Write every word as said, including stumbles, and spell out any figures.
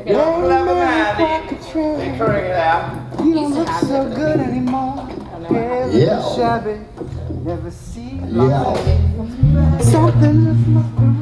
You're clever man. Figuring it out. You don't look so good anymore. Hair Yeah. shabby. Never see Yeah. something that's not